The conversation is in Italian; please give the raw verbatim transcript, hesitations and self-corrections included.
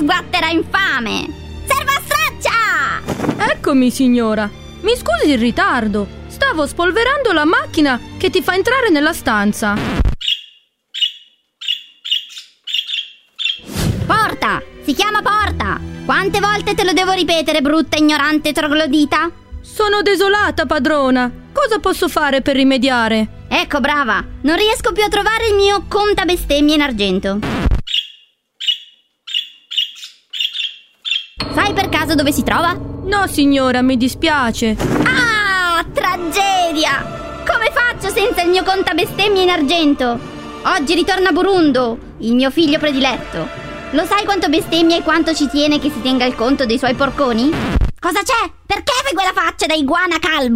sguattera infame! Servostraccia! Eccomi, signora. Mi scusi il ritardo. Stavo spolverando la macchina che ti fa entrare nella stanza. Porta! Si chiama porta! Quante volte te lo devo ripetere, brutta ignorante troglodita? Sono desolata, padrona. Cosa posso fare per rimediare? Ecco, brava! Non riesco più a trovare il mio contabestemmie in argento. Sai per caso dove si trova? No, signora, mi dispiace. Ah, tragedia! Come faccio senza il mio contabestemmie in argento? Oggi ritorna Burundo, il mio figlio prediletto. Lo sai quanto bestemmia e quanto ci tiene che si tenga il conto dei suoi porconi? Cosa c'è? Perché fai quella faccia da iguana calvo?